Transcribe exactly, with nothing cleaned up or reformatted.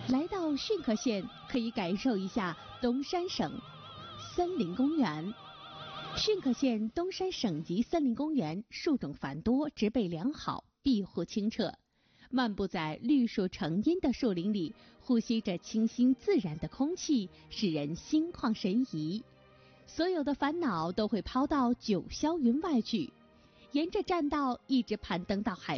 来到浚科县，可以感受一下东山省森林公园。浚科县东山省级森林公园树种繁多，植被良好，庇护清澈。漫步在绿树成荫的树林里，呼吸着清新自然的空气，使人心旷神怡。所有的烦恼都会抛到九霄云外去。沿着栈道一直攀登到海